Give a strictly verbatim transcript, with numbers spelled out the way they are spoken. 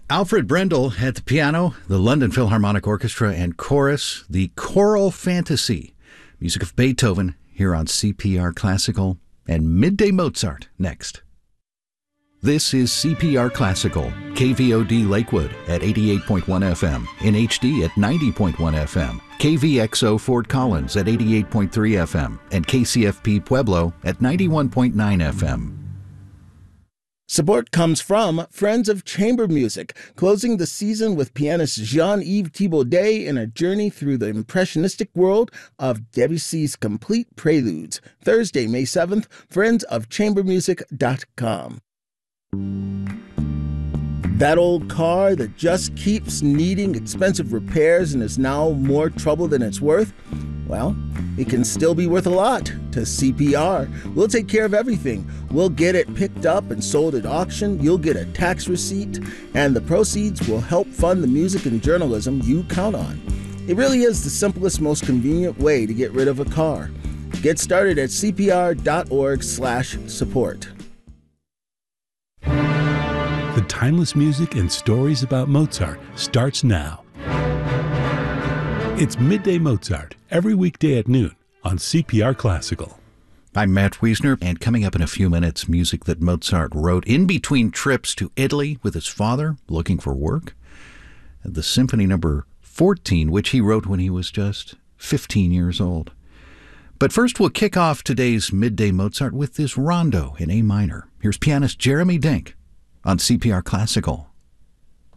Alfred Brendel at the piano, the London Philharmonic Orchestra and Chorus, the Choral Fantasy, music of Beethoven here on C P R Classical, and Midday Mozart next. This is C P R Classical, K V O D Lakewood at eighty-eight point one F M, in H D at ninety point one F M, K V X O Fort Collins at eighty-eight point three F M, and K C F P Pueblo at ninety-one point nine F M. Support comes from Friends of Chamber Music, closing the season with pianist Jean-Yves Thibaudet in a journey through the impressionistic world of Debussy's complete preludes. Thursday, May seventh, friends of chamber music dot com. That old car that just keeps needing expensive repairs and is now more trouble than it's worth? Well, it can still be worth a lot to C P R. We'll take care of everything. We'll get it picked up and sold at auction. You'll get a tax receipt, and the proceeds will help fund the music and journalism you count on. It really is the simplest, most convenient way to get rid of a car. Get started at C P R dot org slash support. The timeless music and stories about Mozart starts now. It's Midday Mozart, every weekday at noon on C P R Classical. I'm Matt Wiesner, and coming up in a few minutes, music that Mozart wrote in between trips to Italy with his father, looking for work. The Symphony Number fourteen, which he wrote when he was just fifteen years old. But first, we'll kick off today's Midday Mozart with this rondo in A minor. Here's pianist Jeremy Dink on C P R Classical.